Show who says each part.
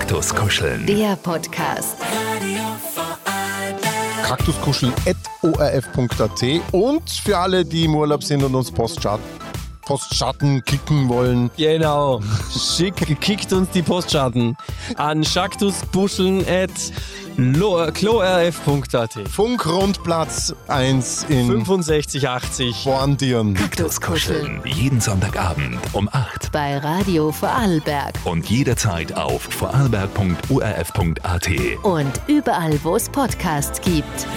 Speaker 1: Kaktuskuscheln.
Speaker 2: Der Podcast.
Speaker 3: Kaktuskuscheln@orf.at und für alle, die im Urlaub sind und uns Postschatten kicken wollen.
Speaker 4: Genau. Kickt uns die Postschatten an kaktuskuscheln@chlorf.at.
Speaker 3: Funkrundplatz 1 in
Speaker 4: 6580
Speaker 3: Borndirn.
Speaker 1: Kaktuskuscheln. Jeden Sonntagabend um 8
Speaker 2: Bei Radio Vorarlberg.
Speaker 1: und jederzeit auf vorarlberg.orf.at.
Speaker 2: Und überall, wo es Podcasts gibt.